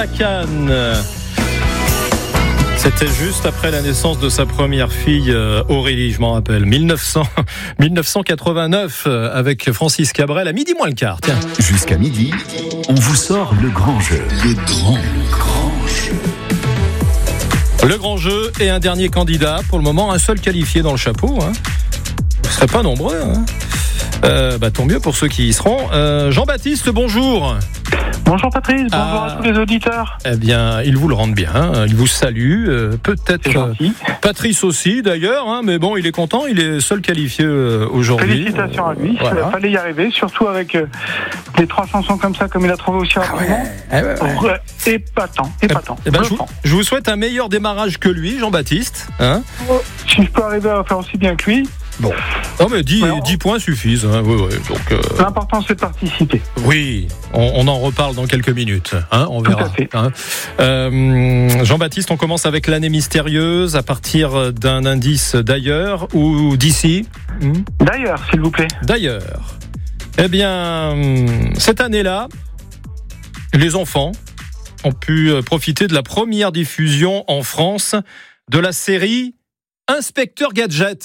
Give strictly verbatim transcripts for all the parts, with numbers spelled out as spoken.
À Cannes. C'était juste après la naissance de sa première fille, Aurélie, je m'en rappelle. mille neuf cents, dix-neuf cent quatre-vingt-neuf, avec Francis Cabrel, à midi moins le quart. Tiens. Jusqu'à midi, on vous sort le grand jeu. Le grand, le grand jeu. Le grand jeu et un dernier candidat. Pour le moment, un seul qualifié dans le chapeau. Hein. Vous ne serez pas nombreux. Hein. Euh, bah, tant mieux pour ceux qui y seront. Euh, Jean-Baptiste, bonjour. Bonjour Patrice, bonjour ah, à tous les auditeurs. Eh bien, ils vous le rendent bien, ils vous saluent, euh, peut-être euh, Patrice aussi d'ailleurs, hein, mais bon, il est content, il est seul qualifié euh, aujourd'hui. Félicitations à lui, voilà. Il fallait y arriver, surtout avec euh, les trois chansons comme ça, comme il a trouvé aussi rapidement. Ah ouais, ouais, ouais. Épatant, épatant. Eh ben, je, vous, je vous souhaite un meilleur démarrage que lui, Jean-Baptiste. Hein si je peux arriver à faire aussi bien que lui. Bon, non mais dix, ouais, on... dix points suffisent. Hein. Oui, oui, donc, euh... l'important c'est de participer. Oui, on, on en reparle dans quelques minutes. Hein, on verra. Tout à fait. Hein. Euh, Jean-Baptiste, on commence avec l'année mystérieuse à partir d'un indice d'ailleurs ou d'ici. hmm D'ailleurs, s'il vous plaît. D'ailleurs. Eh bien, cette année-là, les enfants ont pu profiter de la première diffusion en France de la série Inspecteur Gadget.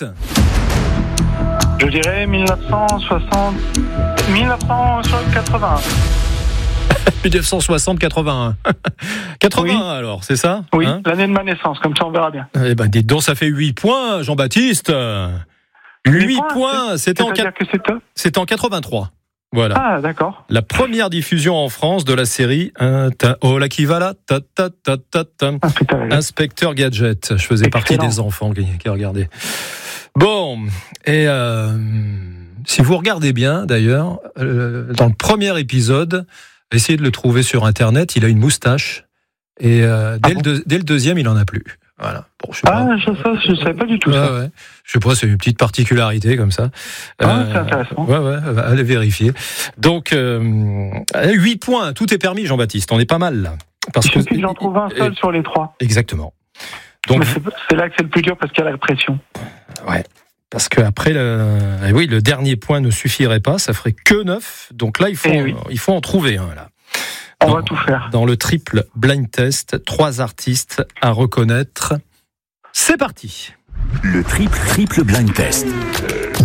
Je dirais dix-neuf cent soixante... dix-neuf cent quatre-vingt-un. dix-neuf cent soixante quatre-vingt-un. quatre-vingt-un oui. Alors, c'est ça ? Oui, hein l'année de ma naissance, comme ça on verra bien. Eh ben, dites donc, ça fait huit points, Jean-Baptiste. huit points, points. C'était, en... que c'est top. C'était en quatre-vingt-trois. Voilà. Ah, d'accord. La première diffusion en France de la série hein, Oh là qui va là ta, ta, ta, ta, ta. Inspecteur Gadget. Je faisais Excellent. partie des enfants qui, qui regardaient. Bon, et euh, si vous regardez bien, d'ailleurs, euh, dans le premier épisode, essayez de le trouver sur Internet, il a une moustache, et euh, dès, ah bon le de, dès le deuxième, il en a plus. Voilà. Bon, je sais ah, pas. je sais, je savais pas du tout ouais, ça. Ouais. Je sais pas, c'est une petite particularité comme ça. Ah, euh, c'est intéressant. Ouais, ouais, allez vérifier. Donc, euh, huit points, tout est permis, Jean-Baptiste, on est pas mal là. Parce il que suffit que j'en trouve un seul et, sur les trois. Exactement. Donc, c'est, c'est là que c'est le plus dur parce qu'il y a la pression. Ouais. Parce qu'après, le, eh oui, le dernier point ne suffirait pas, ça ferait que neuf. Donc là, il faut, oui. il faut en trouver un. Là. On dans, va tout faire. Dans le triple blind test, trois artistes à reconnaître. C'est parti. Le triple triple blind test.